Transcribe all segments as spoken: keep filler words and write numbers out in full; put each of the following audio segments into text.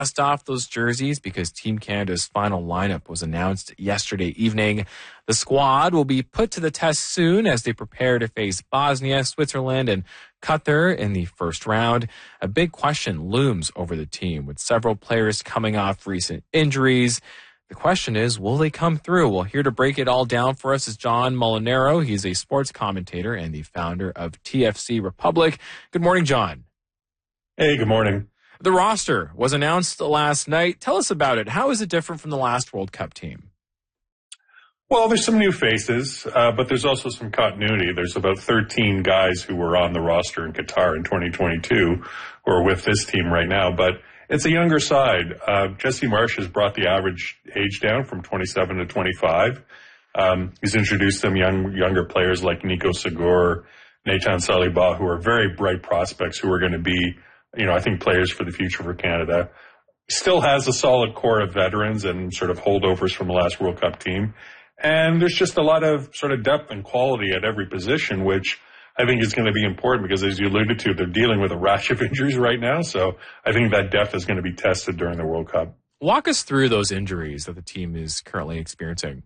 dust off those jerseys because Team Canada's final lineup was announced yesterday evening. The squad will be put to the test soon as they prepare to face Bosnia, Switzerland, and Qatar in the first round. A big question looms over the team, with several players coming off recent injuries. The question is, will they come through? Well, here to break it all down for us is John Molinaro. He's a sports commentator and the founder of T F C Republic. Good morning, John. Hey, good morning. The roster was announced last night. Tell us about it. How is it different from the last World Cup team? Well, there's some new faces, uh, but there's also some continuity. There's about thirteen guys who were on the roster in Qatar in twenty twenty-two who are with this team right now, but it's a younger side. Uh, Jesse Marsch has brought the average age down from twenty-seven to twenty-five. Um, he's introduced some young, younger players like Nico Segur, Nathan Saliba, who are very bright prospects who are going to be, you know, I think players for the future for Canada. Still has a solid core of veterans and sort of holdovers from the last World Cup team. And there's just a lot of sort of depth and quality at every position, which I think is going to be important because, as you alluded to, they're dealing with a rash of injuries right now. So I think that depth is going to be tested during the World Cup. Walk us through those injuries that the team is currently experiencing.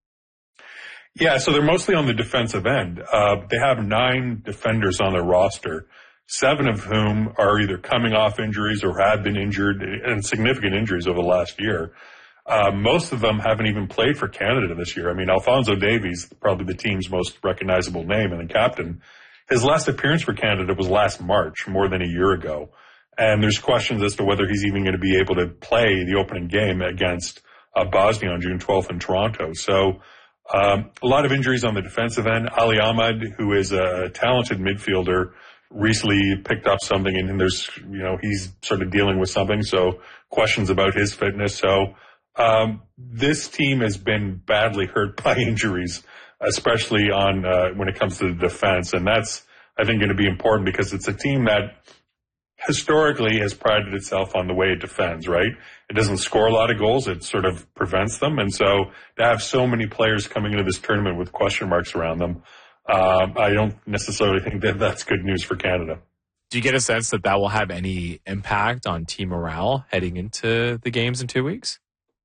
Yeah, so they're mostly on the defensive end. Uh, they have nine defenders on their roster, seven of whom are either coming off injuries or have been injured, and significant injuries over the last year. Uh, most of them haven't even played for Canada this year. I mean, Alphonso Davies, probably the team's most recognizable name and the captain, his last appearance for Canada was last March, more than a year ago. And there's questions as to whether he's even going to be able to play the opening game against uh, Bosnia on June twelfth in Toronto. So um, a lot of injuries on the defensive end. Ali Ahmad, who is a talented midfielder, recently picked up something, and there's, you know, he's sort of dealing with something. So questions about his fitness. So Um, this team has been badly hurt by injuries, especially on uh, when it comes to the defense. And that's, I think, going to be important because it's a team that historically has prided itself on the way it defends, right? It doesn't score a lot of goals. It sort of prevents them. And so to have so many players coming into this tournament with question marks around them, um, I don't necessarily think that that's good news for Canada. Do you get a sense that that will have any impact on team morale heading into the games in two weeks?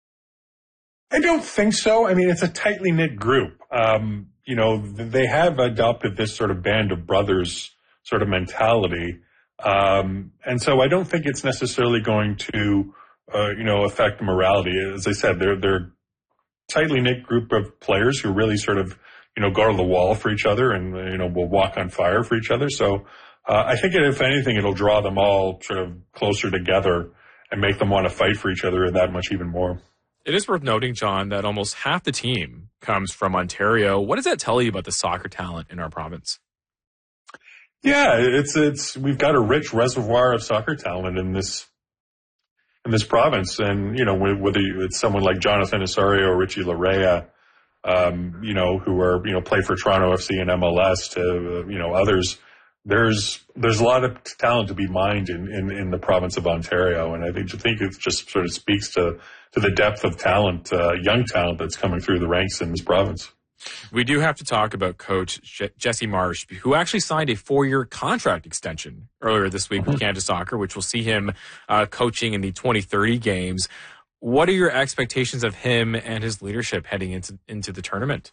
I don't think so. I mean, it's a tightly knit group. Um, you know, they have adopted this sort of band of brothers sort of mentality. Um, and so I don't think it's necessarily going to, uh, you know, affect morality. As I said, they're, they're a tightly knit group of players who really sort of, you know, go to the wall for each other and, you know, will walk on fire for each other. So, uh, I think if anything, it'll draw them all sort of closer together and make them want to fight for each other that much even more. It is worth noting, John, that almost half the team comes from Ontario. What does that tell you about the soccer talent in our province? Yeah, it's it's we've got a rich reservoir of soccer talent in this in this province, and you know whether it's someone like Jonathan Osorio or Richie Larea, um, you know, who are you know play for Toronto F C and M L S, to uh, you know others. There's there's a lot of talent to be mined in, in, in the province of Ontario, and I think I think it just sort of speaks to to the depth of talent, uh, young talent that's coming through the ranks in this province. We do have to talk about Coach Je- Jesse Marsch, who actually signed a four-year contract extension earlier this week mm-hmm. with Canada Soccer, which will see him uh, coaching in the twenty thirty games. What are your expectations of him and his leadership heading into into the tournament?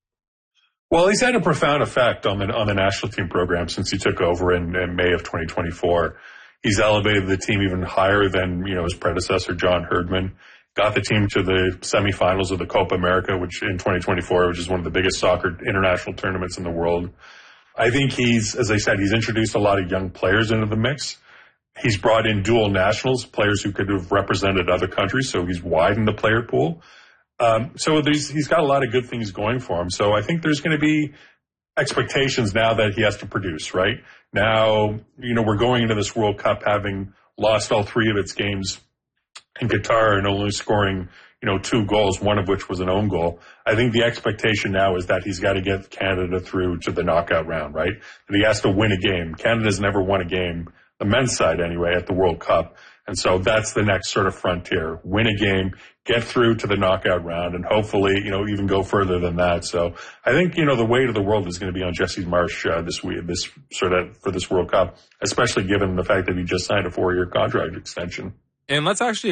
Well, he's had a profound effect on the on the national team program since he took over in, in May of twenty twenty-four. He's elevated the team even higher than, you know, his predecessor, John Herdman. Got the team to the semifinals of the Copa America, which in twenty twenty-four, which is one of the biggest soccer international tournaments in the world. I think he's, as I said, he's introduced a lot of young players into the mix. He's brought in dual nationals, players who could have represented other countries, so he's widened the player pool. Um, so he's got a lot of good things going for him. So I think there's going to be expectations now that he has to produce, right? Now, you know, we're going into this World Cup having lost all three of its games in Qatar and only scoring, you know, two goals, one of which was an own goal. I think the expectation now is that he's got to get Canada through to the knockout round, right? That he has to win a game. Canada's never won a game, the men's side anyway, at the World Cup. And so that's the next sort of frontier. Win a game, get through to the knockout round, and hopefully, you know, even go further than that. So I think, you know, the weight of the world is going to be on Jesse Marsch uh, this week, this sort of for this World Cup, especially given the fact that he just signed a four-year contract extension. And let's actually